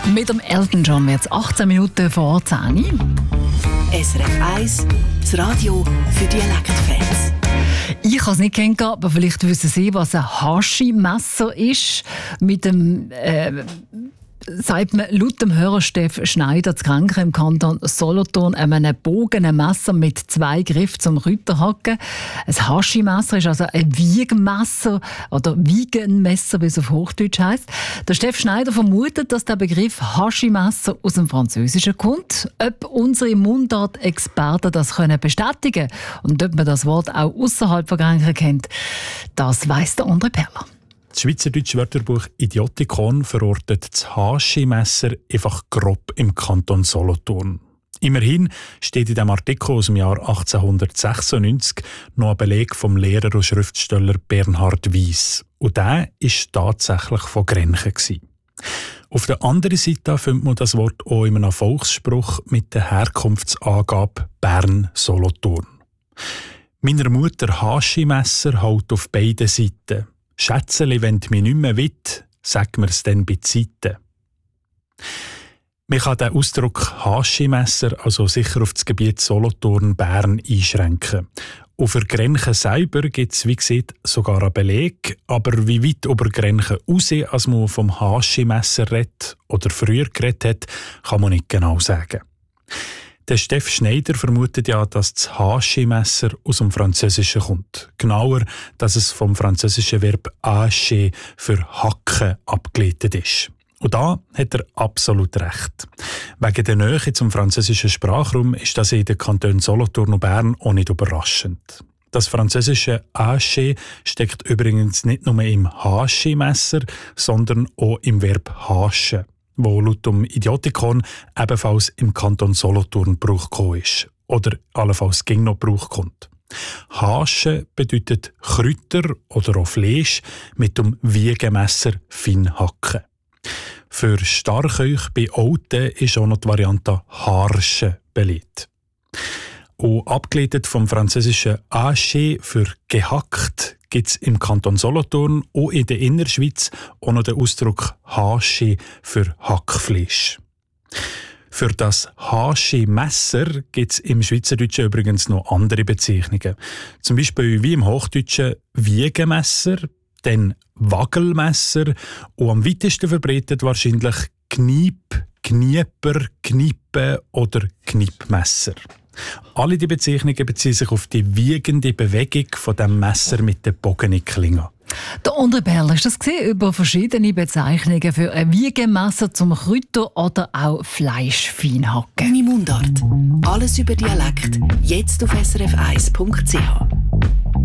Mit dem Elton John wird es 18 Minuten vor 10 Uhr. SRF 1, das Radio für Dialektfans. Ich kann es nicht kennen, aber vielleicht wissen Sie, was ein Haschi-Messer ist. Mit dem sagt man laut dem Hörer Steff Schneider zu Grenchen im Kanton Solothurn einem bogenen Messer mit 2 Griffen zum Rütterhacken. Ein Haschi-Messer ist also ein Wiegenmesser oder Wiegenmesser, wie es auf Hochdeutsch heisst. Der Steff Schneider vermutet, dass der Begriff Haschi-Messer aus dem Französischen kommt. Ob unsere Mundart-Experten das bestätigen können und ob man das Wort auch außerhalb von Grenchen kennt, das weiss der André Perler. Das schweizerdeutsche Wörterbuch Idiotikon verortet das Haschi-Messer einfach grob im Kanton Solothurn. Immerhin steht in diesem Artikel aus dem Jahr 1896 noch ein Beleg vom Lehrer und Schriftsteller Bernhard Weiss. Und der war tatsächlich von Grenchen. Auf der anderen Seite findet man das Wort auch in einem Volksspruch mit der Herkunftsangabe Bern-Solothurn. Meiner Mutter Haschi-Messer hält auf beiden Seiten. Schätzeli, wenn du mich nicht mehr willst, sag mir's dann bei Zeiten. Man kann den Ausdruck Haschi-Messer also sicher auf das Gebiet Solothurn-Bern einschränken. Und für Grenchen selber gibt es, wie gesagt, sogar einen Beleg. Aber wie weit über Grenchen raus, als man vom Haschi-Messer redet oder früher geredet hat, kann man nicht genau sagen. Der Steff Schneider vermutet ja, dass das Haschi-Messer aus dem Französischen kommt. Genauer, dass es vom französischen Verb hacher für hacken abgeleitet ist. Und da hat er absolut recht. Wegen der Nähe zum französischen Sprachraum ist das in den Kantonen Solothurn und Bern auch nicht überraschend. Das französische hacher steckt übrigens nicht nur im Haschi-Messer, sondern auch im Verb haschen, wo laut dem Idiotikon ebenfalls im Kanton Solothurn Brauch gekommen ist. Oder allenfalls ging noch Brauch kommt. Haschen bedeutet Kräuter oder auch Fleisch mit dem Wiegemesser fein hacken. Für Starköch bei Olten ist auch noch die Variante Harsche beliebt. Und abgeleitet vom französischen hacher für gehackt gibt es im Kanton Solothurn und in der Innerschweiz auch noch den Ausdruck Haschi für Hackfleisch. Für das Haschi-Messer gibt es im Schweizerdeutschen übrigens noch andere Bezeichnungen. Zum Beispiel wie im Hochdeutschen Wiegemesser, dann Wagelmesser und am weitesten verbreitet wahrscheinlich Kniep, Knieper, Knippe oder Knippmesser. Alle die Bezeichnungen beziehen sich auf die wiegende Bewegung von dem Messer mit der bogenen Klinge. Der André Perler ist das über verschiedene Bezeichnungen für ein Wiegemesser zum Kräuter oder auch Fleisch fein hacken. Deine Mundart. Alles über Dialekt. Jetzt auf srf1.ch.